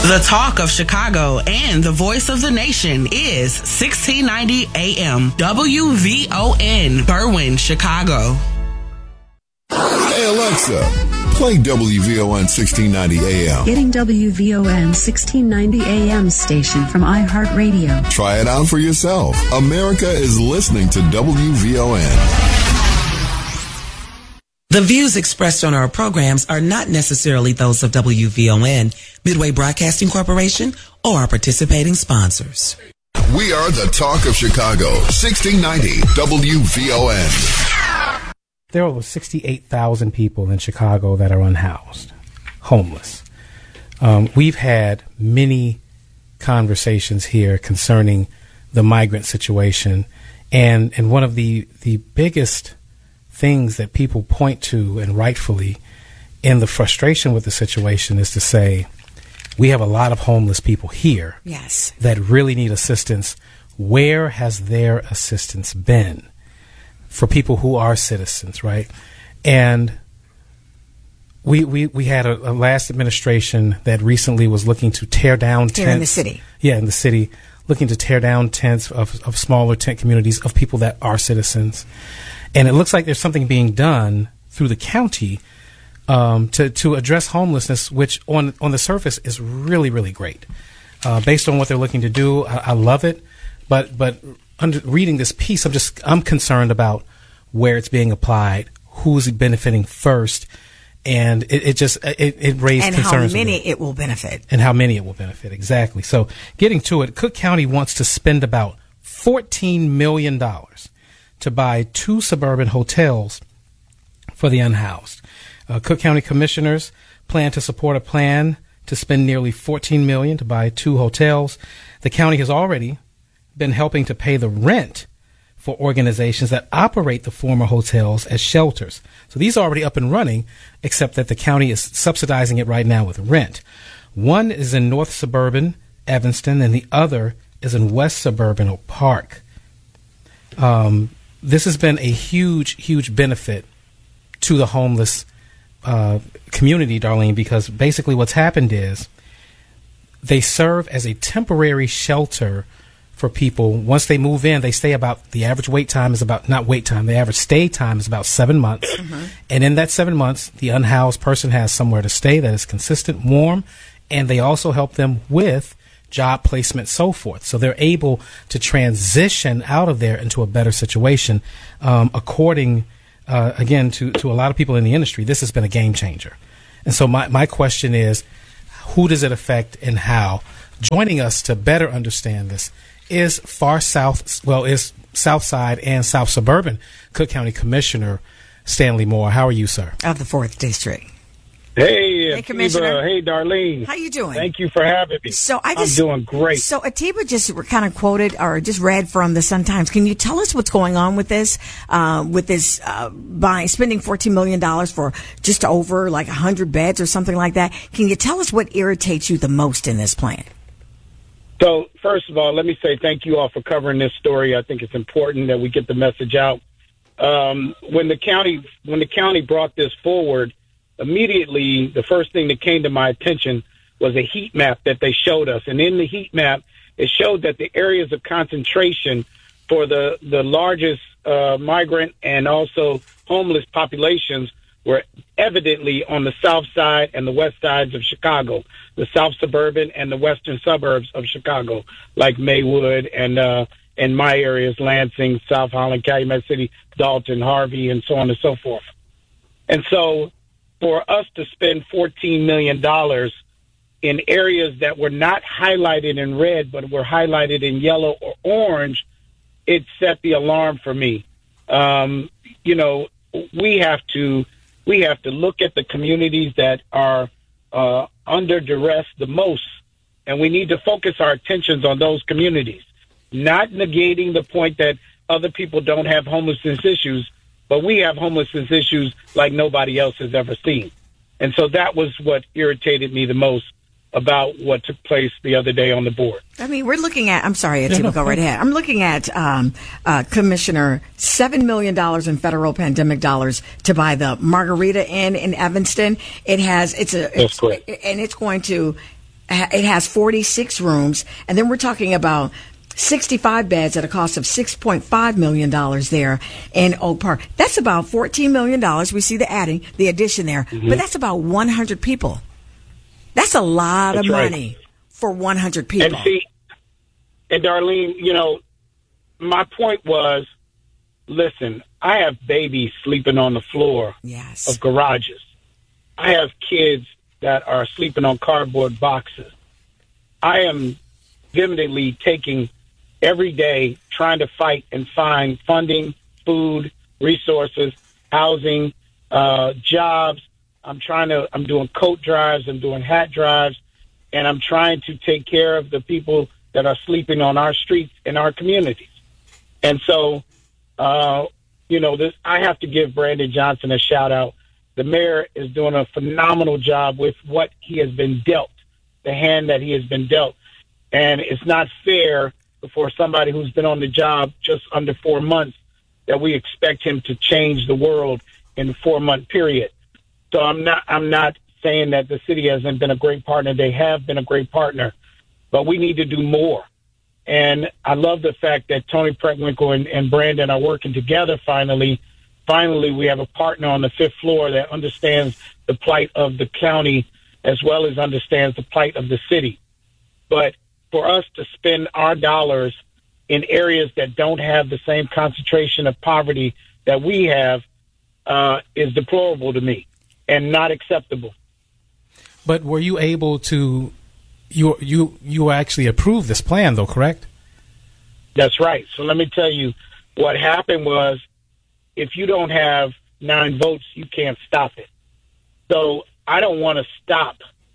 The talk of Chicago and the voice of the nation is 1690 AM WVON, Berwyn, Chicago. Hey Alexa, play WVON 1690 AM. Getting WVON 1690 AM station from iHeartRadio. Try it out for yourself. America is listening to WVON. The views expressed on our programs are not necessarily those of WVON, Midway Broadcasting Corporation, or our participating sponsors. We are the talk of Chicago, 1690 WVON. There are over 68,000 people in Chicago that are unhoused, homeless. We've had many conversations here concerning the migrant situation, and one of the biggest things that people point to, and rightfully, in the frustration with the situation is to say, we have a lot of homeless people here, yes, that really need assistance. Where has their assistance been for people who are citizens, right? And we had a last administration that recently was looking to tear down tents. Here in the city. Yeah, in the city, looking to tear down tents of smaller tent communities of people that are citizens. And it looks like there's something being done through the county to address homelessness, which on the surface is really, really great. Based on what they're looking to do, I love it. But reading this piece, I'm concerned about where it's being applied, who's benefiting first, and it raised and concerns. And how many it will benefit. And how many it will benefit, exactly. So getting to it, Cook County wants to spend about $14 million to buy 2 suburban hotels for the unhoused. Cook County commissioners plan to support a plan to spend nearly $14 million to buy 2 hotels. The county has already been helping to pay the rent for organizations that operate the former hotels as shelters. So these are already up and running, except that the county is subsidizing it right now with rent. One is in North Suburban Evanston, and the other is in West Suburban Oak Park. This has been a huge, huge benefit to the homeless community, Darlene, because basically what's happened is they serve as a temporary shelter for people. Once they move in, they stay about, the average wait time is about, not wait time, the average stay time is about 7 months. Mm-hmm. And in that 7 months, the unhoused person has somewhere to stay that is consistent, warm, and they also help them with job placement, so forth. So they're able to transition out of there into a better situation. According, again, to a lot of people in the industry, this has been a game changer. And so my question is, who does it affect and how? Joining us to better understand this is is Southside and South Suburban Cook County Commissioner Stanley Moore. How are you, sir? Of the 4th District. Hey, Commissioner. Hey, Darlene. How you doing? Thank you for having me. I'm doing great. So Atiba just kind of quoted or just read from the Sun-Times. Can you tell us what's going on with this? Spending $14 million for just over like 100 beds or something like that. Can you tell us what irritates you the most in this plan? So, first of all, let me say thank you all for covering this story. I think it's important that we get the message out. When the county brought this forward, immediately, the first thing that came to my attention was a heat map that they showed us. And in the heat map, it showed that the areas of concentration for the largest migrant and also homeless populations were evidently on the south side and the west sides of Chicago, the south suburban and the western suburbs of Chicago, like Maywood and my areas, Lansing, South Holland, Calumet City, Dalton, Harvey, and so on and so forth. And so for us to spend $14 million in areas that were not highlighted in red but were highlighted in yellow or orange, it set the alarm for me. We have to look at the communities that are under duress the most, and we need to focus our attentions on those communities, not negating the point that other people don't have homelessness issues, but we have homelessness issues like nobody else has ever seen. And so that was what irritated me the most about what took place the other day on the board. I mean, we're looking at, I'm sorry, Atiba, go right ahead. I'm looking at, Commissioner, $7 million in federal pandemic dollars to buy the Margarita Inn in Evanston. It's going to It has 46 rooms, and then we're talking about 65 beds at a cost of $6.5 million there in Oak Park. That's about $14 million. We see the addition there, but that's about 100 people. That's a lot of money for 100 people. And Darlene, my point was, listen, I have babies sleeping on the floor of garages. I have kids that are sleeping on cardboard boxes. I am vehemently taking every day trying to fight and find funding, food, resources, housing, jobs. I'm doing coat drives, I'm doing hat drives, and I'm trying to take care of the people that are sleeping on our streets in our communities. And so, I have to give Brandon Johnson a shout out. The mayor is doing a phenomenal job with what he has been dealt, the hand that he has been dealt. And it's not fair for somebody who's been on the job just under 4 months that we expect him to change the world in a 4-month period. So I'm not saying that the city hasn't been a great partner. They have been a great partner, but we need to do more. And I love the fact that Tony Preckwinkle and Brandon are working together finally. Finally, we have a partner on the 5th floor that understands the plight of the county as well as understands the plight of the city. But for us to spend our dollars in areas that don't have the same concentration of poverty that we have is deplorable to me and not acceptable. But were you able to, you actually approved this plan though, correct? That's right. So let me tell you what happened was, if you don't have 9 votes, you can't stop it. So I don't want to stop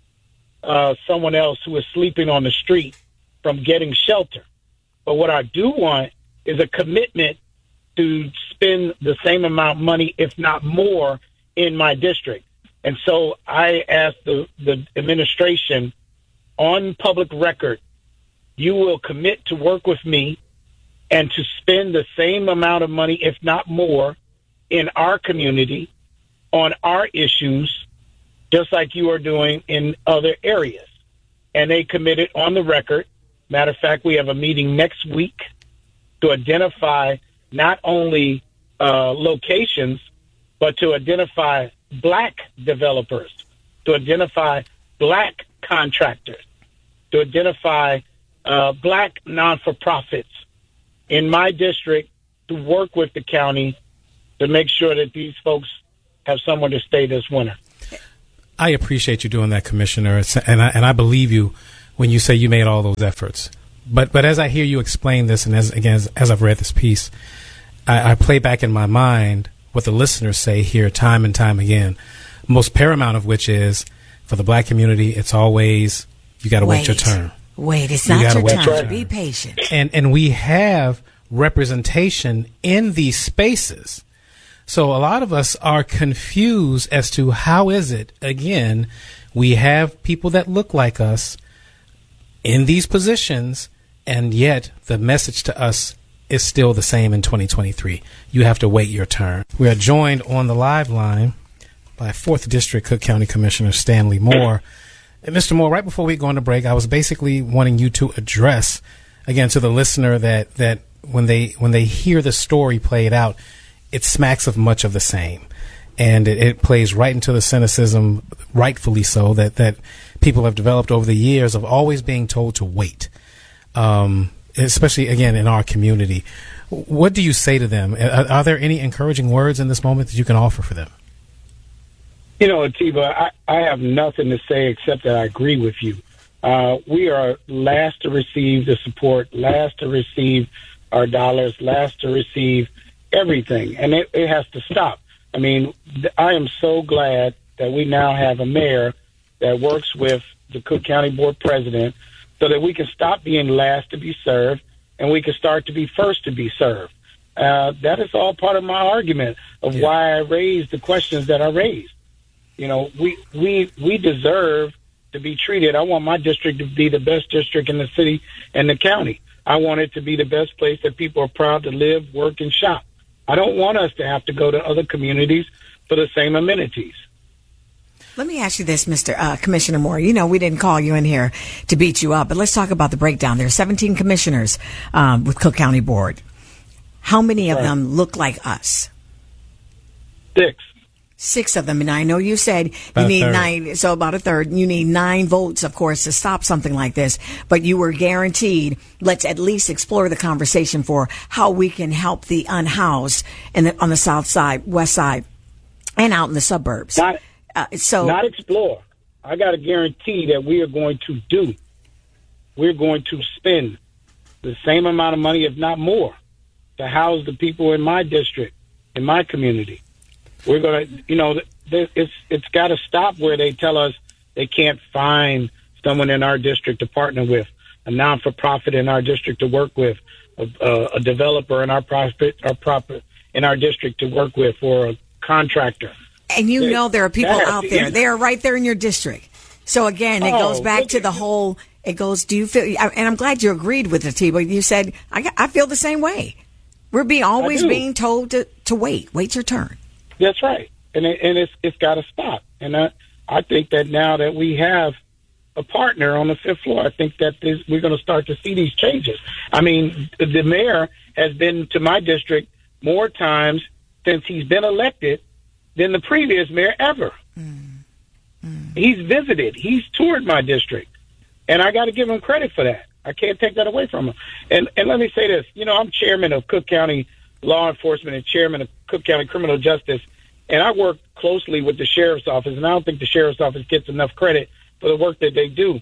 someone else who is sleeping on the street from getting shelter. But what I do want is a commitment to spend the same amount of money, if not more, in my district. And so I asked the administration on public record, you will commit to work with me and to spend the same amount of money, if not more, in our community on our issues, just like you are doing in other areas. And they committed on the record. Matter of fact, we have a meeting next week to identify not only locations, but to identify black developers, to identify black contractors, to identify black non-for-profits in my district to work with the county to make sure that these folks have somewhere to stay this winter. I appreciate you doing that, Commissioner, and I believe you when you say you made all those efforts. But as I hear you explain this, and as I've read this piece, I play back in my mind what the listeners say here time and time again, most paramount of which is, for the black community, it's always, you got to wait your turn. Wait, it's not your turn. Be patient. And we have representation in these spaces. So a lot of us are confused as to how is it, again, we have people that look like us in these positions, and yet the message to us is still the same in 2023. You have to wait your turn. We are joined on the live line by 4th District Cook County Commissioner Stanley Moore. And Mr. Moore, right before we go on to break, I was basically wanting you to address, again, to the listener that when they hear the story played out, it smacks of much of the same. And it plays right into the cynicism, rightfully so, that people have developed over the years of always being told to wait, especially, again, in our community. What do you say to them? Are there any encouraging words in this moment that you can offer for them? You know, Atiba, I have nothing to say except that I agree with you. We are last to receive the support, last to receive our dollars, last to receive everything, and it has to stop. I mean, I am so glad that we now have a mayor that works with the Cook County Board President so that we can stop being last to be served and we can start to be first to be served. That is all part of my argument of why I raised the questions that I raised. You know, we deserve to be treated. I want my district to be the best district in the city and the county. I want it to be the best place that people are proud to live, work, and shop. I don't want us to have to go to other communities for the same amenities. Let me ask you this, Mr. Commissioner Moore. You know, we didn't call you in here to beat you up, but let's talk about the breakdown. There are 17 commissioners with Cook County Board. How many of them look like us? 6. 6 of them. And I know you said About you need a third. 9, so about a third. You need 9 votes, of course, to stop something like this. But you were guaranteed, let's at least explore the conversation for how we can help the unhoused on the south side, west side, and out in the suburbs. Not So explore. I got to guarantee that we are going to do. We're going to spend the same amount of money, if not more, to house the people in my district, in my community. We're going to, you know, it's got to stop where they tell us they can't find someone in our district to partner with, a non-for-profit in our district to work with, a developer in our district to work with, or a contractor. and you know there are people out there. They are right there in your district. So again, it goes back to the whole. It goes. Do you feel? And I'm glad you agreed with it, T. But you said I feel the same way. We're always being told to wait. Wait your turn. That's right, and it's got to stop. And I think that now that we have a partner on the 5th floor, I think that we're going to start to see these changes. I mean, the mayor has been to my district more times since he's been elected than the previous mayor ever. He's visited. He's toured my district, and I got to give him credit for that. I can't take that away from him. And let me say this. You know, I'm chairman of Cook County Law Enforcement and chairman of Cook County Criminal Justice, and I work closely with the sheriff's office, and I don't think the sheriff's office gets enough credit for the work that they do.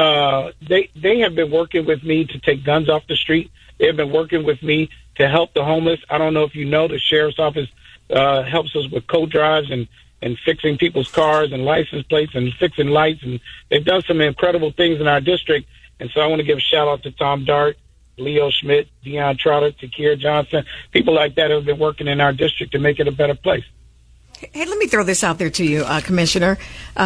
They have been working with me to take guns off the street. They have been working with me to help the homeless. I don't know if you know, the sheriff's office helps us with code drives and fixing people's cars and license plates and fixing lights, and they've done some incredible things in our district. And so I want to give a shout out to Tom Dart, Leo Schmidt, Deion Trotter, Takir Johnson, people like that who have been working in our district to make it a better place. Hey, let me throw this out there to you, Commissioner.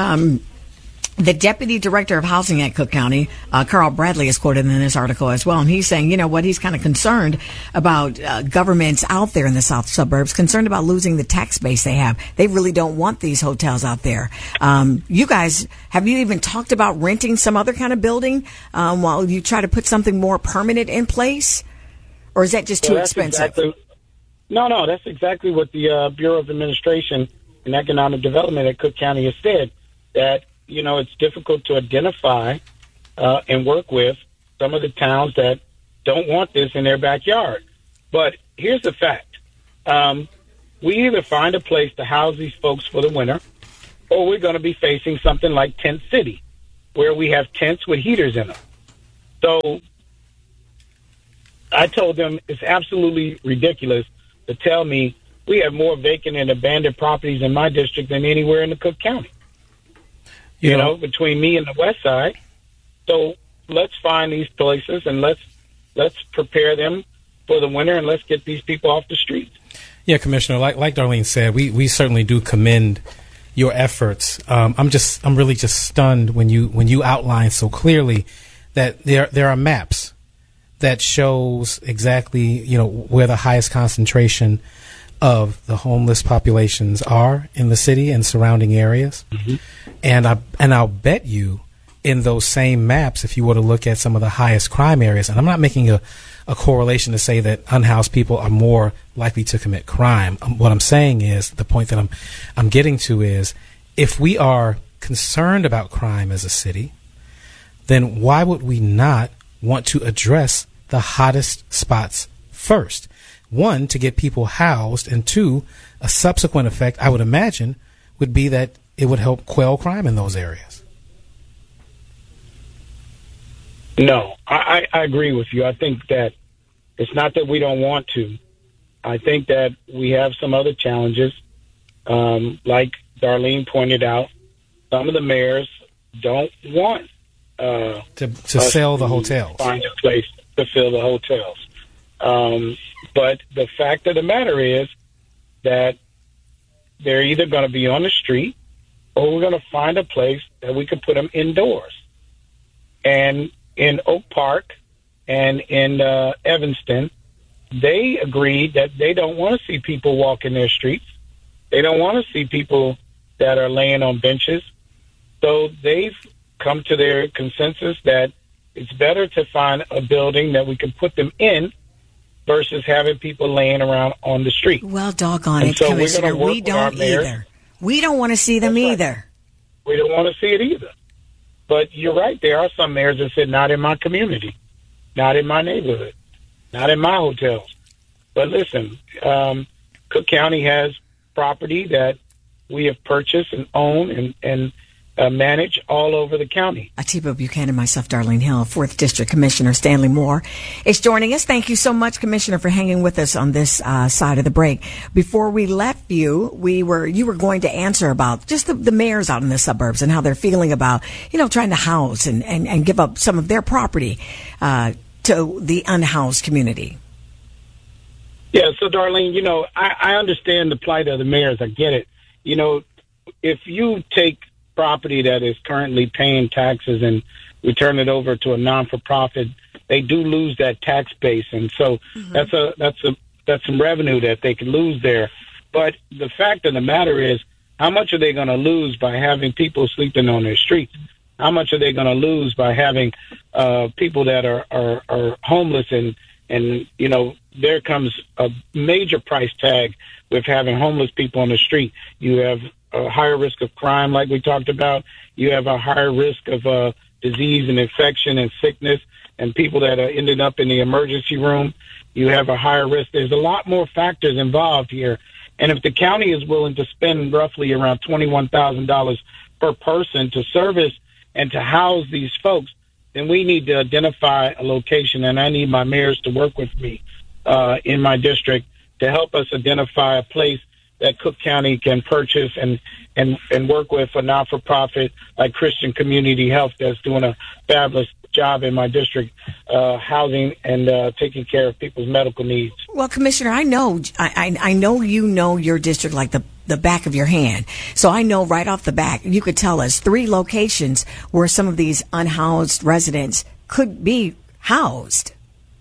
The Deputy Director of Housing at Cook County, Carl Bradley, is quoted in this article as well. And he's saying, you know what, he's kind of concerned about governments out there in the south suburbs, concerned about losing the tax base they have. They really don't want these hotels out there. You guys, have you even talked about renting some other kind of building while you try to put something more permanent in place? Or is that just too expensive? No, that's exactly what the Bureau of Administration and Economic Development at Cook County has said, that you know, it's difficult to identify and work with some of the towns that don't want this in their backyard. But here's the fact. We either find a place to house these folks for the winter, or we're going to be facing something like Tent City, where we have tents with heaters in them. So I told them it's absolutely ridiculous to tell me we have more vacant and abandoned properties in my district than anywhere in the Cook County. You know, between me and the west side. So let's find these places and let's prepare them for the winter, and let's get these people off the streets. Yeah, Commissioner, like Darlene said, we certainly do commend your efforts. I'm really just stunned when you outline so clearly that there are maps that shows exactly, you know, where the highest concentration of the homeless populations are in the city and surrounding areas. Mm-hmm. And I'll bet you in those same maps, if you were to look at some of the highest crime areas, and I'm not making a correlation to say that unhoused people are more likely to commit crime. What I'm saying is, the point that I'm getting to is, if we are concerned about crime as a city, then why would we not want to address the hottest spots first? One, to get people housed, and two, a subsequent effect, I would imagine, would be that it would help quell crime in those areas. No, I agree with you. I think that it's not that we don't want to. I think that we have some other challenges. Like Darlene pointed out, some of the mayors don't want to sell the hotels. Find a place to fill the hotels. But the fact of the matter is that they're either going to be on the street, or we're going to find a place that we can put them indoors. And in Oak Park and in Evanston, they agreed that they don't want to see people walking their streets. They don't want to see people that are laying on benches. So they've come to their consensus that it's better to find a building that we can put them in versus having people laying around on the street. Well, doggone And it, so we're Commissioner, gonna work we with don't our mayor. either. We don't want to see them That's right. either. We don't want to see it either. But you're right. There are some mayors that said, not in my community, not in my neighborhood, not in my hotels. But listen, Cook County has property that we have purchased and own and manage all over the county. Atiba Buchanan, myself, Darlene Hill, 4th District Commissioner Stanley Moore is joining us. Thank you so much, Commissioner, for hanging with us on this side of the break. Before we left you, you were going to answer about just the mayors out in the suburbs and how they're feeling about, trying to house and give up some of their property to the unhoused community. Yeah, so Darlene, I understand the plight of the mayors. I get it. If you take property that is currently paying taxes and return it over to a non-for-profit, they do lose that tax base, and so that's some revenue that they could lose there. But the fact of the matter is, how much are they going to lose by having people sleeping on their streets? How much are they going to lose by having people that are homeless and there comes a major price tag with having homeless people on the street. You have a higher risk of crime, like we talked about. You have a higher risk of disease and infection and sickness, and people that are ending up in the emergency room. You have a higher risk. There's a lot more factors involved here. And if the county is willing to spend roughly around $21,000 per person to service and to house these folks, then we need to identify a location, and I need my mayors to work with me in my district to help us identify a place that Cook County can purchase and work with a not-for-profit like Christian Community Health that's doing a fabulous job in my district, housing and taking care of people's medical needs. Well, Commissioner, I know you know your district like the back of your hand. So I know right off the bat, you could tell us 3 locations where some of these unhoused residents could be housed.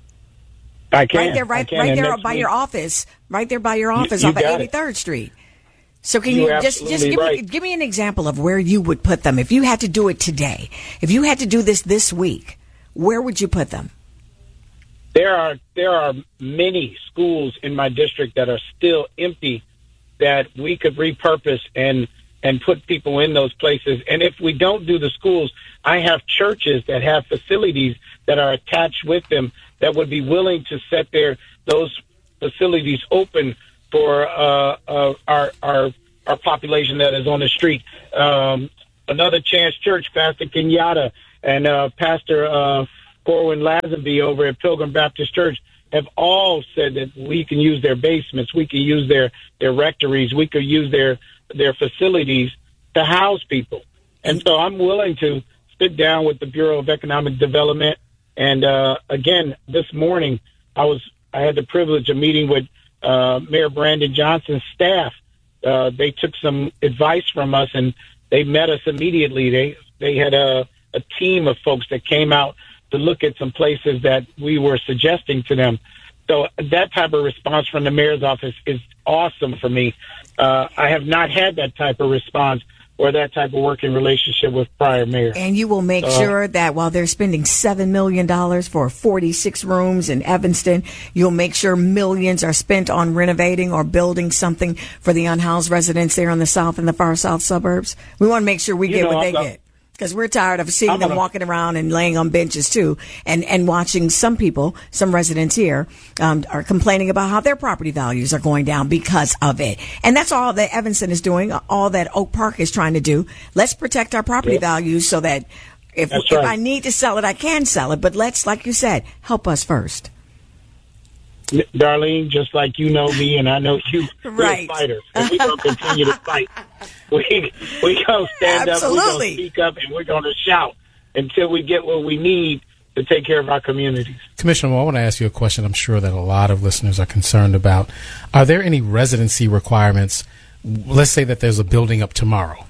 I can. Right there by your office off of 83rd Street. So can you just give me an example of where you would put them if you had to do it today? If you had to do this week, where would you put them? There are many schools in my district that are still empty that we could repurpose and put people in those places. And if we don't do the schools, I have churches that have facilities that are attached with them that would be willing to set those facilities open for our population that is on the street. Another Chance Church, Pastor Kenyatta and Pastor Corwin Lazenby over at Pilgrim Baptist Church have all said that we can use their basements, we can use their rectories, we could use their facilities to house people. And so I'm willing to sit down with the Bureau of Economic Development. And again, this morning I had the privilege of meeting with Mayor Brandon Johnson's staff. They took some advice from us and they met us immediately. They had a team of folks that came out to look at some places that we were suggesting to them. So that type of response from the mayor's office is awesome for me. I have not had that type of response or that type of working relationship with prior mayors. And you will make sure that while they're spending $7 million for 46 rooms in Evanston, you'll make sure millions are spent on renovating or building something for the unhoused residents there in the south and the far south suburbs. We want to make sure we get what they get. Because we're tired of seeing them walking around and laying on benches too, and watching some residents here are complaining about how their property values are going down because of it. And that's all that Evanston is doing, all that Oak Park is trying to do. Let's protect our property values so that if I need to sell it, I can sell it. But let's, like you said, help us first. Darlene, just like you know me and I know you, right. We're a fighter, and we're going to continue to fight. We're going to stand up, we're going to speak up, and we're going to shout until we get what we need to take care of our communities. Commissioner, I want to ask you a question I'm sure that a lot of listeners are concerned about. Are there any residency requirements? Let's say that there's a building up tomorrow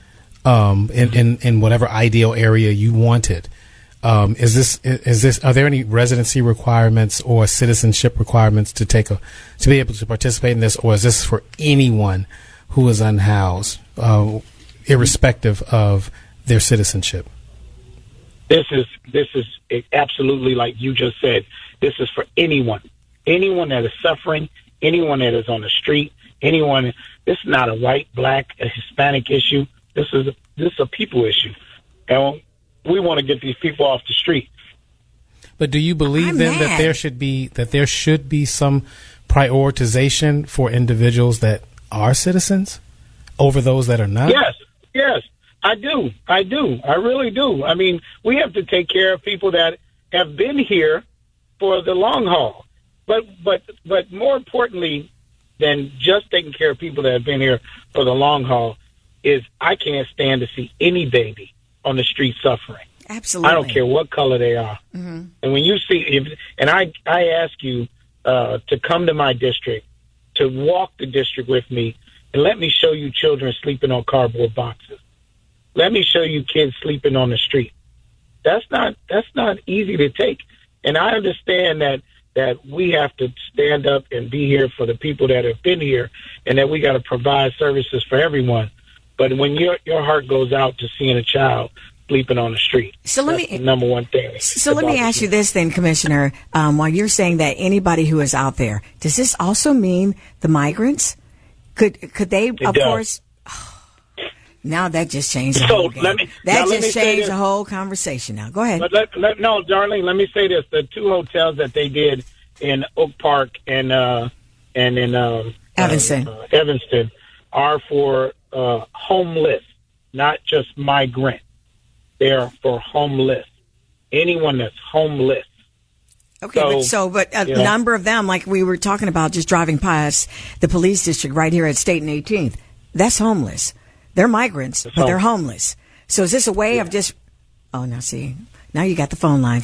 in whatever ideal area you wanted. Are there any residency requirements or citizenship requirements to be able to participate in this, or is this for anyone who is unhoused, irrespective of their citizenship? This is absolutely, like you just said, this is for anyone that is suffering, anyone that is on the street, anyone. This is not a white, black, a Hispanic issue. This is a people issue, and we want to get these people off the street. But do you believe then that there should be some prioritization for individuals that are citizens over those that are not? Yes, I do. I really do. I mean, we have to take care of people that have been here for the long haul. But more importantly than just taking care of people that have been here for the long haul is I can't stand to see any baby on the street suffering. Absolutely. I don't care what color they are. Mm-hmm. And when you see, I ask you to come to my district, to walk the district with me, and let me show you children sleeping on cardboard boxes. Let me show you kids sleeping on the street. That's not easy to take. And I understand that we have to stand up and be here for the people that have been here, and that we got to provide services for everyone. But when your heart goes out to seeing a child sleeping on the street, that's the number one thing. So let me ask you this then, Commissioner. While you're saying that anybody who is out there, does this also mean the migrants? Could they, of course? Now that just changed the whole game. That just changed the whole conversation. Now, go ahead. But no, Darlene, let me say this: the two hotels that they did in Oak Park and in Evanston are for homeless, not just migrant. They are for homeless. Anyone that's homeless. Okay, but a number of them, like we were talking about, just driving past the police district right here at State and 18th, that's homeless. They're migrants, but they're homeless. So is this a way of just... Oh, now see. Now you got the phone line,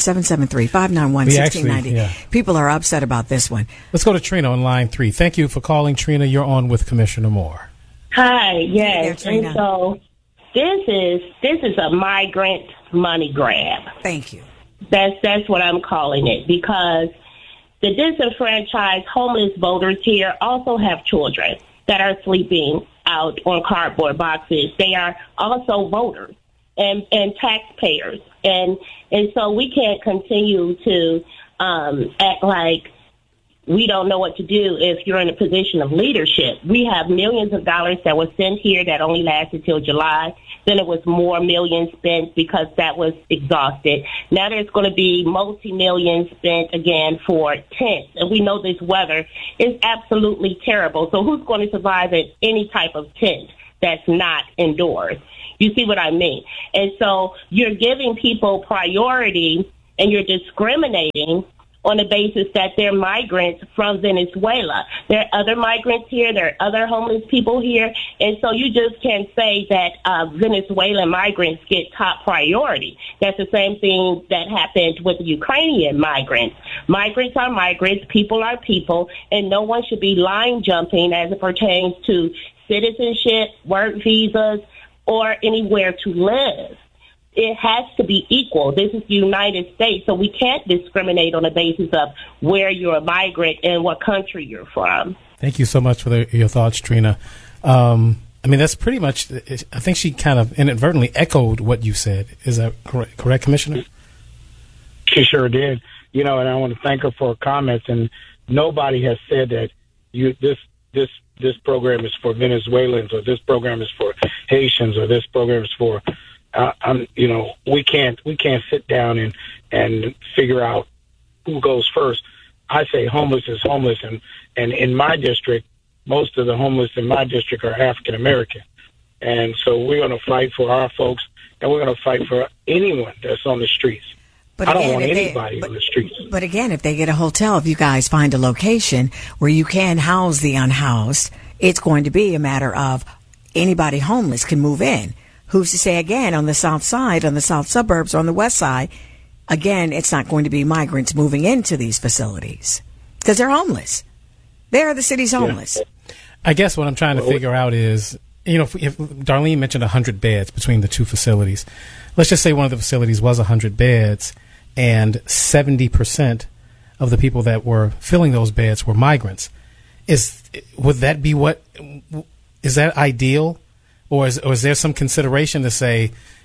773-591-1690. People are upset about this one. Let's go to Trina on line 3. Thank you for calling, Trina. You're on with Commissioner Moore. Hi, yes. Hey there, and so this is a migrant money grab. Thank you. That's what I'm calling it, because the disenfranchised homeless voters here also have children that are sleeping out on cardboard boxes. They are also voters and taxpayers. And so we can't continue to act like we don't know what to do if you're in a position of leadership. We have millions of dollars that were sent here that only lasted till July. Then it was more millions spent because that was exhausted. Now there's going to be multi-millions spent again for tents. And we know this weather is absolutely terrible. So who's going to survive in any type of tent that's not indoors? You see what I mean? And so you're giving people priority and you're discriminating on the basis that they're migrants from Venezuela. There are other migrants here. There are other homeless people here. And so you just can't say that Venezuelan migrants get top priority. That's the same thing that happened with the Ukrainian migrants. Migrants are migrants. People are people. And no one should be line jumping as it pertains to citizenship, work visas, or anywhere to live. It has to be equal. This is the United States, so we can't discriminate on the basis of where you're a migrant and what country you're from. Thank you so much for your thoughts, Trina. I mean, that's pretty much, I think she kind of inadvertently echoed what you said. Is that correct, Commissioner? She sure did. And I want to thank her for her comments. And nobody has said that this program is for Venezuelans, or this program is for Haitians, or this program is for... we can't sit down and figure out who goes first. I say homeless is homeless, and in my district, most of the homeless in my district are African American, and so we're going to fight for our folks, and we're going to fight for anyone that's on the streets. But I don't want anybody on the streets. But again, if they get a hotel, if you guys find a location where you can house the unhoused, it's going to be a matter of anybody homeless can move in. Who's to say, again, on the south side, on the south suburbs, or on the west side, again, it's not going to be migrants moving into these facilities because they're homeless. They're the city's homeless. Yeah. I guess what I'm trying to figure out is, if Darlene mentioned 100 beds between the two facilities, let's just say one of the facilities was 100 beds and 70% of the people that were filling those beds were migrants. Would that be is that ideal? Or is there some consideration to say,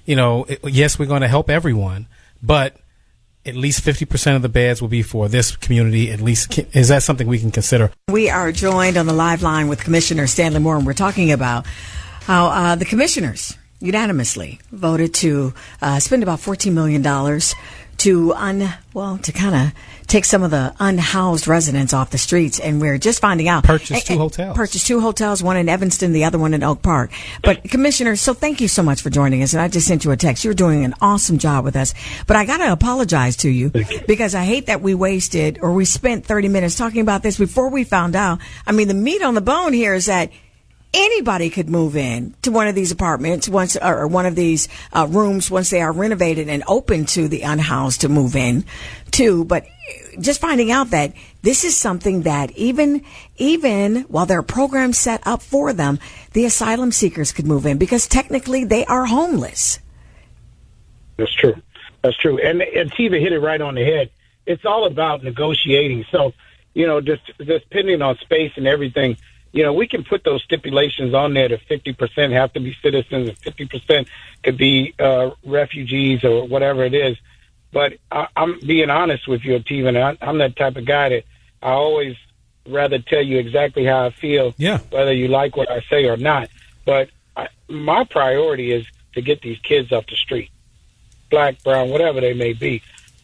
yes, we're going to help everyone, but at least 50% of the beds will be for this community. At least, is that something we can consider? We are joined on the live line with Commissioner Stanley Moore, and we're talking about how the commissioners unanimously voted to spend about $14 million to kind of take some of the unhoused residents off the streets. And we're just finding out. Purchase two hotels, one in Evanston, the other one in Oak Park. But Commissioner, so thank you so much for joining us. And I just sent you a text. You're doing an awesome job with us. But I got to apologize to you because I hate that we spent 30 minutes talking about this before we found out. I mean, the meat on the bone here is that anybody could move in to one of these apartments or one of these rooms once they are renovated and open to the unhoused to move in to. But just finding out that this is something that even while there are programs set up for them, the asylum seekers could move in because technically they are homeless. That's true. And Tiva hit it right on the head. It's all about negotiating. So, just depending on space and everything, we can put those stipulations on there that 50% have to be citizens and 50% could be refugees or whatever it is. But I'm being honest with you, Tiva, I'm that type of guy that I always rather tell you exactly how I feel, whether you like what I say or not. But my priority is to get these kids off the street, black, brown, whatever they may be.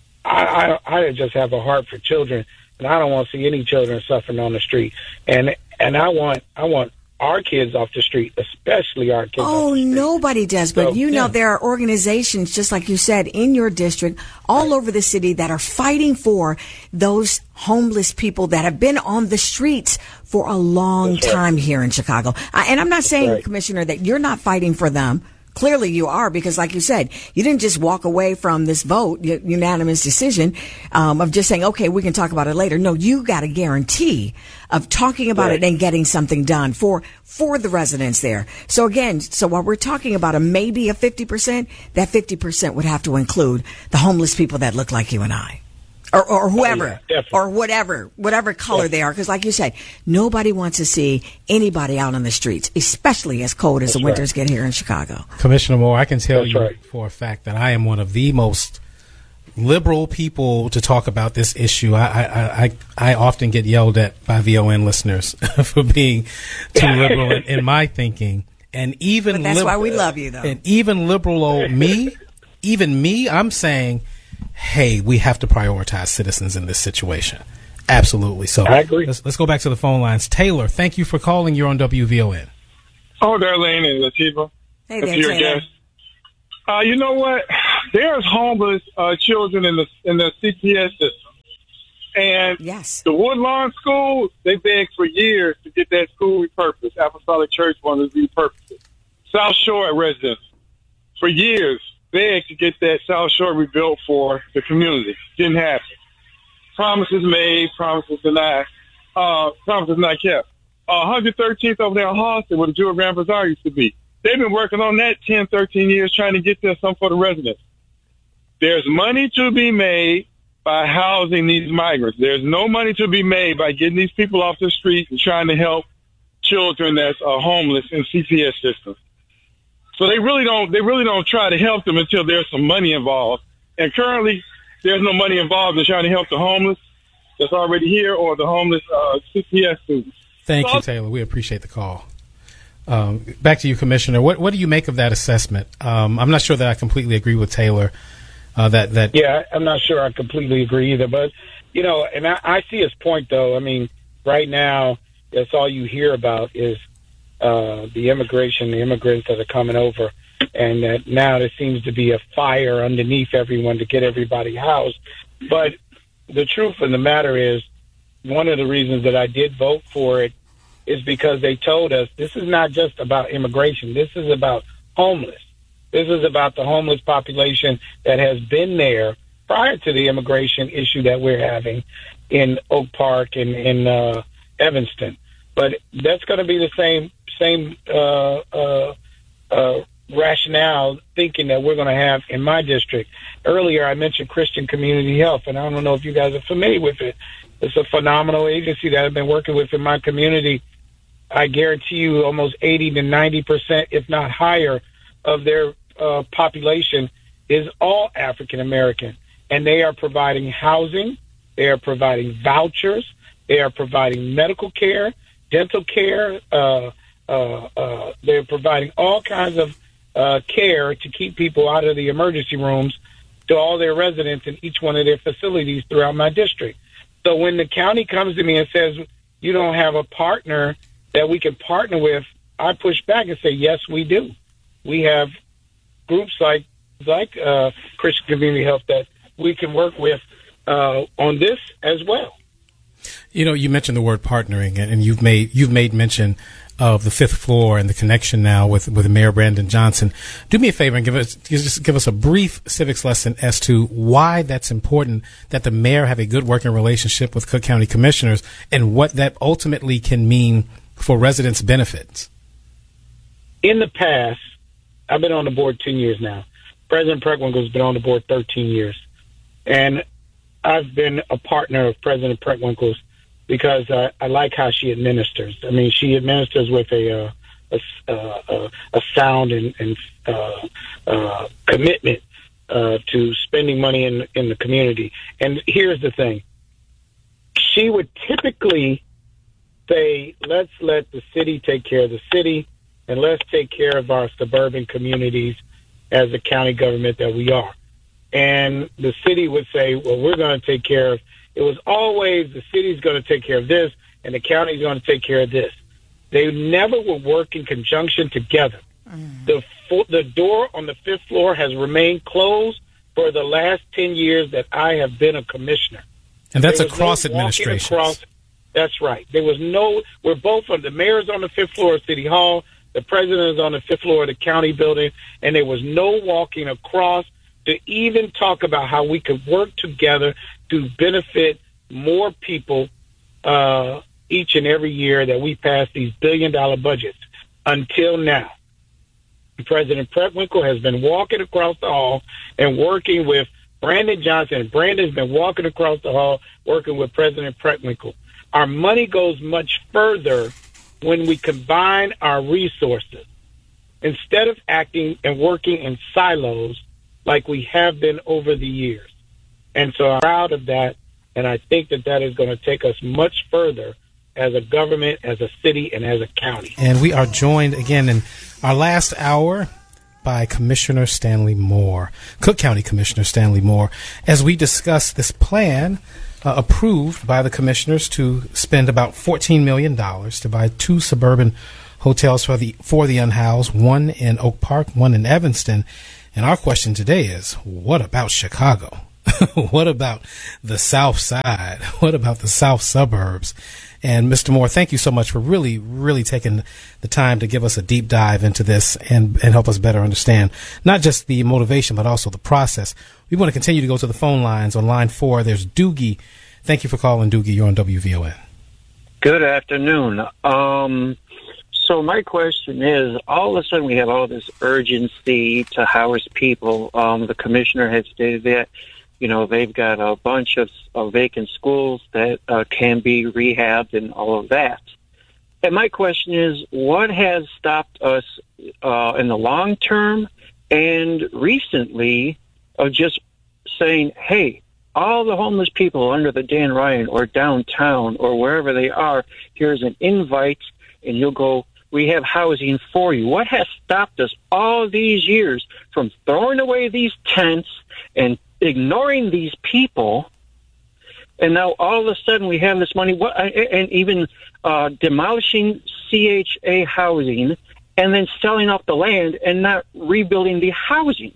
I just have a heart for children, and I don't want to see any children suffering on the street. And I want our kids off the street, especially our kids off the street. Nobody does. But there are organizations, just like you said, in your district, all over the city that are fighting for those homeless people that have been on the streets for a long time here in Chicago. And I'm not saying, Commissioner, that you're not fighting for them. Clearly you are, because like you said, you didn't just walk away from this vote, unanimous decision, of just saying, okay, we can talk about it later. No, you got a guarantee of talking about it and getting something done for the residents there. So again, while we're talking about maybe a 50%, that 50% would have to include the homeless people that look like you and I. Or whoever, or whatever color they are. Because like you said, nobody wants to see anybody out on the streets, especially as cold as the winters get here in Chicago. Commissioner Moore, I can tell you for a fact that I am one of the most liberal people to talk about this issue. I often get yelled at by VON listeners for being too liberal in my thinking. And even that's why we love you, though. And even liberal old me, I'm saying, hey, we have to prioritize citizens in this situation. Absolutely. So I agree. Let's go back to the phone lines. Taylor, thank you for calling. You're on WVON. Oh, Darlene and Latifah. Hey there, Taylor. You know what? There's homeless children in the CPS system. And the Woodlawn School, they begged for years to get that school repurposed. Apostolic Church wanted to repurpose it. South Shore residents, for years, begged to get that South Shore rebuilt for the community. Didn't happen. Promises made, promises denied, promises not kept. 113th over there in Halsted, where the Jewel Grand Bazaar used to be. They've been working on that 10, 13 years trying to get there some for the residents. There's money to be made by housing these migrants. There's no money to be made by getting these people off the street and trying to help children that's homeless in CPS systems. So they really don't try to help them until there's some money involved. And currently, there's no money involved in trying to help the homeless that's already here or the homeless CPS students. Thank you, Taylor. We appreciate the call. Back to you, Commissioner. What do you make of that assessment? I'm not sure that I completely agree with Taylor. Yeah, I'm not sure I completely agree either. But, and I see his point, though. I mean, right now, that's all you hear about is the immigrants that are coming over, and that now there seems to be a fire underneath everyone to get everybody housed. But the truth of the matter is, one of the reasons that I did vote for it is because they told us this is not just about immigration. This is about homeless. This is about the homeless population that has been there prior to the immigration issue that we're having in Oak Park and in Evanston. But that's going to be the same rationale thinking that we're going to have in my district. Earlier, I mentioned Christian Community Health, and I don't know if you guys are familiar with it. It's a phenomenal agency that I've been working with in my community. I guarantee you almost 80 to 90%, if not higher, of their population is all African American, and they are providing housing, they are providing vouchers, they are providing medical care, dental care. They're providing all kinds of care to keep people out of the emergency rooms to all their residents in each one of their facilities throughout my district. So when the county comes to me and says, you don't have a partner that we can partner with, I push back and say, yes, we do. We have groups like Christian Community Health that we can work with on this as well. You know, you mentioned the word partnering, and you've made mention of the fifth floor and the connection now with Mayor Brandon Johnson. Do me a favor and give us a brief civics lesson as to why that's important that the mayor have a good working relationship with Cook County commissioners and what that ultimately can mean for residents' benefits. In the past, I've been on the board 10 years now. President Preckwinkle has been on the board 13 years. And I've been a partner of President Preckwinkle's because I like how she administers. I mean, she administers with a sound and commitment to spending money in the community. And here's the thing. She would typically say, let's let the city take care of the city, and let's take care of our suburban communities as a county government that we are. And the city would say, well, we're going to take care of. It was always the city's going to take care of this and the county's going to take care of this. They never would work in conjunction together. The door on the fifth floor has remained closed for the last 10 years that I have been a commissioner. And that's across administrations. That's right. There was we're both on, the mayor's on the fifth floor of City Hall, the president is on the fifth floor of the county building, and there was no walking across to even talk about how we could work together to benefit more people each and every year that we pass these billion-dollar budgets. Until now, President Preckwinkle has been walking across the hall and working with Brandon Johnson. Brandon's been walking across the hall working with President Preckwinkle. Our money goes much further when we combine our resources. Instead of acting and working in silos like we have been over the years. And so I'm proud of that, and I think that is going to take us much further as a government, as a city, and as a county. And we are joined again in our last hour by Commissioner Stanley Moore, Cook County Commissioner Stanley Moore, as we discuss this plan approved by the commissioners to spend about $14 million to buy 2 suburban hotels for the unhoused, one in Oak Park, one in Evanston. And our question today is, what about Chicago? What about the South Side? What about the South suburbs? And Mr. Moore, thank you so much for really, really taking the time to give us a deep dive into this and help us better understand not just the motivation, but also the process. We want to continue to go to the phone lines. On line 4, there's Doogie. Thank you for calling, Doogie. You're on WVON. Good afternoon. So my question is, all of a sudden we have all this urgency to house people. The commissioner has stated that, they've got a bunch of vacant schools that can be rehabbed and all of that. And my question is, what has stopped us in the long term and recently of just saying, hey, all the homeless people under the Dan Ryan or downtown or wherever they are, here's an invite and you'll go, we have housing for you. What has stopped us all these years from throwing away these tents and ignoring these people? And now all of a sudden we have this money, and even demolishing CHA housing and then selling off the land and not rebuilding the housing.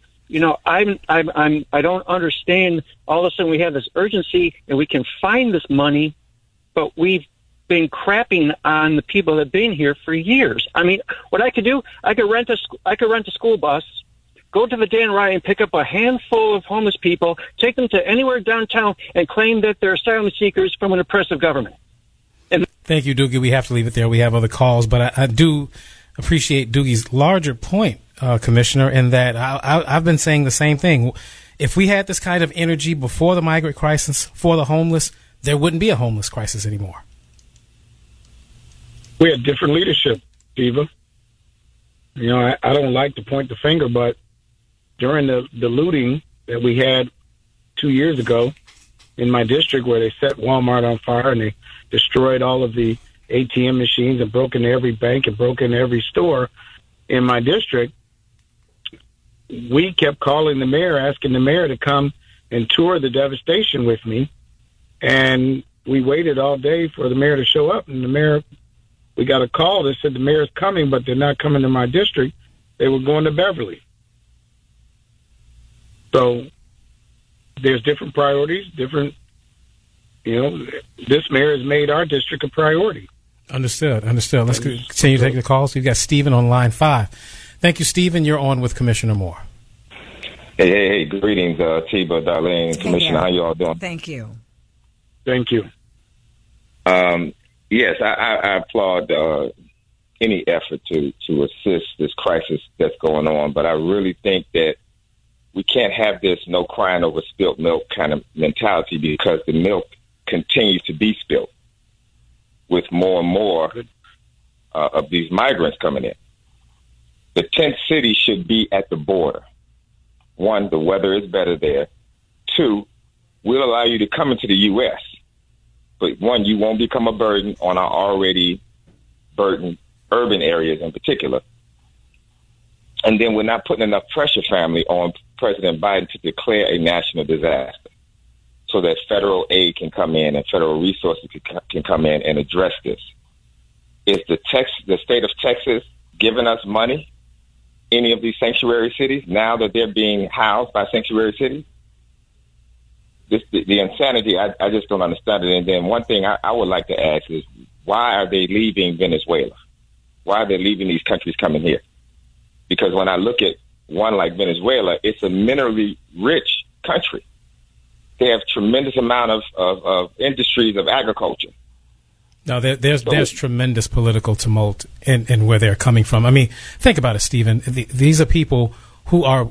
I don't understand. All of a sudden we have this urgency and we can find this money, but we've been crapping on the people that have been here for years. I mean, what I could do, I could rent a school bus, go to the Dan Ryan, pick up a handful of homeless people, take them to anywhere downtown, and claim that they're asylum seekers from an oppressive government. And thank you, Doogie. We have to leave it there. We have other calls, but I do appreciate Doogie's larger point, Commissioner, in that I've been saying the same thing. If we had this kind of energy before the migrant crisis for the homeless, there wouldn't be a homeless crisis anymore. We had different leadership, Diva. You know, I don't like to point the finger, but during the looting that we had 2 years ago in my district, where they set Walmart on fire and they destroyed all of the ATM machines and broke into every bank and broke into every store in my district, we kept calling the mayor, asking the mayor to come and tour the devastation with me. And we waited all day for the mayor to show up. And the mayor, we got a call that said the mayor's coming, but they're not coming to my district. They were going to Beverly. So there's different priorities, different, you know, this mayor has made our district a priority. Understood. Let's continue to take the calls. We've got Stephen on line 5. Thank you, Stephen. You're on with Commissioner Moore. Hey, greetings, Tiba, Darlene, Commissioner. How you all doing? Thank you. Thank you. Yes, I applaud any effort to assist this crisis that's going on, but I really think that we can't have this no crying over spilt milk kind of mentality, because the milk continues to be spilt with more and more of these migrants coming in. The tent city should be at the border. 1, the weather is better there. 2, we'll allow you to come into the U.S., but 1, you won't become a burden on our already burdened urban areas in particular. And then we're not putting enough pressure, family, on President Biden to declare a national disaster so that federal aid can come in and federal resources can come in and address this. Is the state of Texas giving us money, any of these sanctuary cities, now that they're being housed by sanctuary cities? The insanity, I just don't understand it. And then one thing I would like to ask is, why are they leaving Venezuela? Why are they leaving these countries coming here? Because when I look at one like Venezuela, it's a minerally rich country. They have tremendous amount of industries of agriculture. No, there's tremendous political tumult in where they're coming from. I mean, think about it, Stephen. These are people who are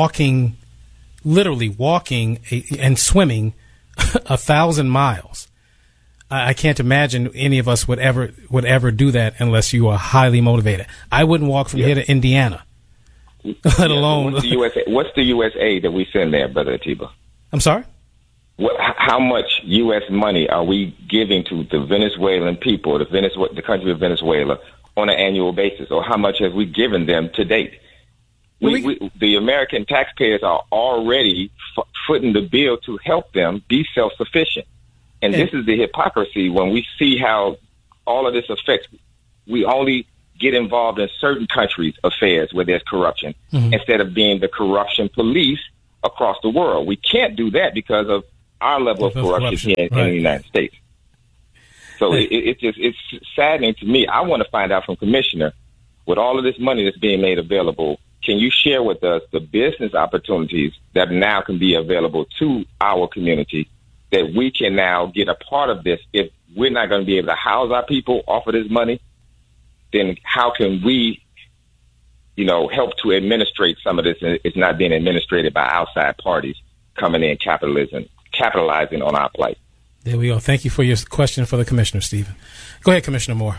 literally walking and swimming 1,000 miles. I can't imagine any of us would ever do that unless you are highly motivated. I wouldn't walk from here to Indiana, let alone. What's the U.S. aid that we send there, Brother Atiba? I'm sorry? How much U.S. money are we giving to the Venezuelan people, the country of Venezuela, on an annual basis, or how much have we given them to date? The American taxpayers are already footing the bill to help them be self-sufficient. And this is the hypocrisy when we see how all of this affects. We only get involved in certain countries' affairs where there's corruption, instead of being the corruption police across the world. We can't do that because of our level of corruption here in the United States. So it's saddening to me. I want to find out from Commissioner, with all of this money that's being made available, can you share with us the business opportunities that now can be available to our community, that we can now get a part of this? If we're not going to be able to house our people off of this money, then how can we, help to administrate some of this? It's not being administrated by outside parties coming in, capitalizing on our plight. There we go. Thank you for your question for the Commissioner, Stephen. Go ahead, Commissioner Moore.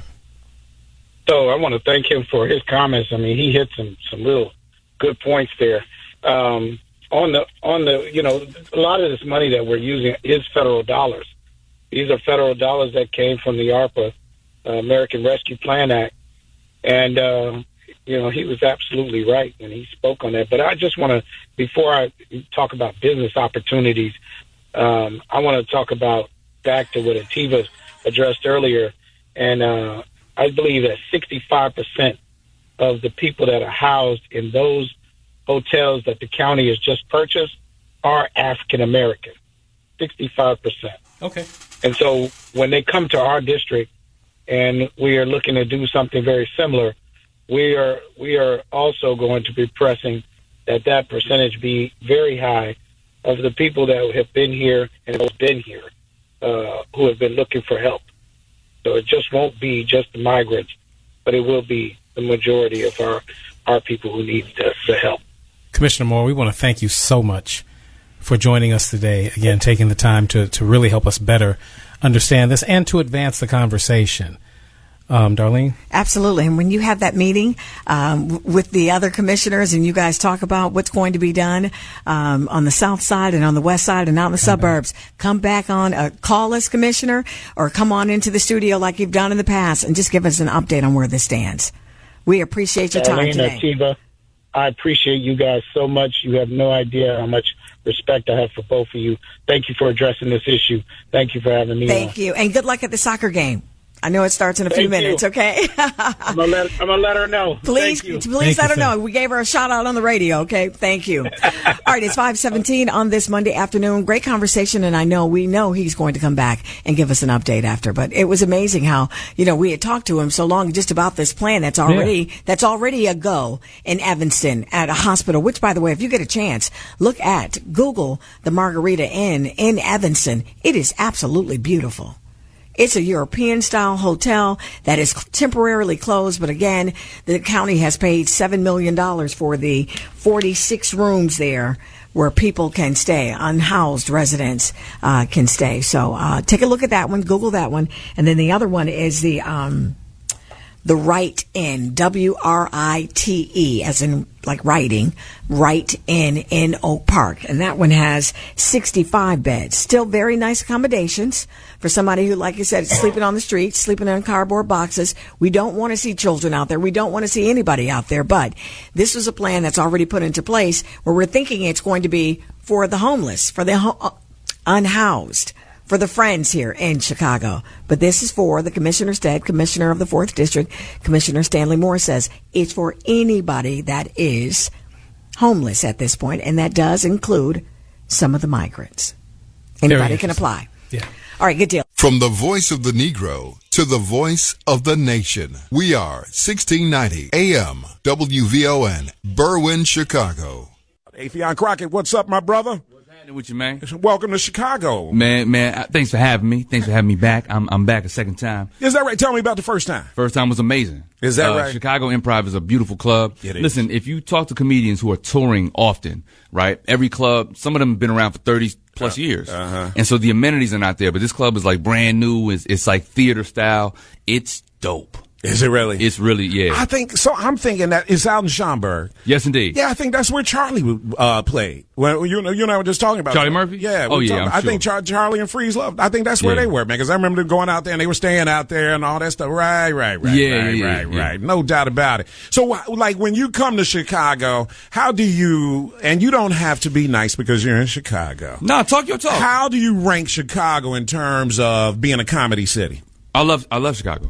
So I want to thank him for his comments. I mean, he hit some real good points there. On the a lot of this money that we're using is federal dollars. These are federal dollars that came from the ARPA, American Rescue Plan Act. And, he was absolutely right when he spoke on that. But I just want to, before I talk about business opportunities, I want to talk about back to what Atiba addressed earlier. And I believe that 65% of the people that are housed in those hotels that the county has just purchased are African American. 65%. Okay. And so when they come to our district and we are looking to do something very similar, we are also going to be pressing that percentage be very high of the people that have been here and have been here, who have been looking for help. So it just won't be just the migrants, but it will be the majority of our people who need the help. Commissioner Moore, we want to thank you so much for joining us today. Again, taking the time to really help us better understand this and to advance the conversation. Darlene? Absolutely. And when you have that meeting with the other commissioners and you guys talk about what's going to be done on the south side and on the west side and out in the suburbs, come back on, call us, Commissioner, or come on into the studio like you've done in the past and just give us an update on where this stands. We appreciate your time today. Akiva, I appreciate you guys so much. You have no idea how much respect I have for both of you. Thank you for addressing this issue. Thank you for having me on. Thank you. And good luck at the soccer game. I know it starts in a few minutes, okay? I'm gonna let her know. Please let her know. We gave her a shout out on the radio, okay? Thank you. All right, it's 5:17 on this Monday afternoon. Great conversation, and we know he's going to come back and give us an update after. But it was amazing how, we had talked to him so long just about this plan that's already a go in Evanston at a hospital, which, by the way, if you get a chance, Google the Margarita Inn in Evanston. It is absolutely beautiful. It's a European-style hotel that is temporarily closed, but again, the county has paid $7 million for the 46 rooms there where people can stay, unhoused residents can stay. So take a look at that one, Google that one, and then the other one is the Wright Inn, W-R-I-T-E, as in like writing, Wright Inn in Oak Park. And that one has 65 beds. Still very nice accommodations for somebody who, like you said, is sleeping on the streets, sleeping in cardboard boxes. We don't want to see children out there. We don't want to see anybody out there. But this was a plan that's already put into place where we're thinking it's going to be for the homeless, for the unhoused, for the friends here in Chicago. But this is for the Commissioner Stead, Commissioner of the 4th District. Commissioner Stanley Moore says it's for anybody that is homeless at this point, and that does include some of the migrants. Anybody can apply. Yeah. All right, good deal. From the voice of the Negro to the voice of the nation, we are 1690 AM WVON, Berwyn, Chicago. Affion Crockett, what's up, my brother? With you, man. Welcome to Chicago. Man, thanks for having me. Thanks for having me back. I'm back a second time. Is that right? Tell me about the first time. First time was amazing. Is that right? Chicago Improv is a beautiful club. It is. Listen, if you talk to comedians who are touring often, right? Every club, some of them have been around for 30 plus years. And so the amenities are not there, but this club is like brand new. It's like theater style. It's dope. Is it really? It's really, yeah. I think so. I'm thinking that it's out in Schaumburg. Yes, indeed. Yeah, I think that's where Charlie played. Well, you and I were just talking about Charlie that. Murphy. Yeah. Oh, yeah. I think Charlie and Freeze Love. I think that's where they were, man. Because I remember them going out there and they were staying out there and all that stuff. Right. Right. No doubt about it. So, like, when you come to Chicago, how do you? And you don't have to be nice because you're in Chicago. No, talk your talk. How do you rank Chicago in terms of being a comedy city? I love Chicago.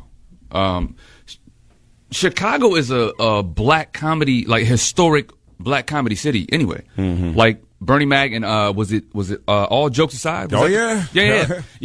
Chicago is a black comedy, like historic black comedy city anyway. Like Bernie Mac and was it all jokes aside? Yeah.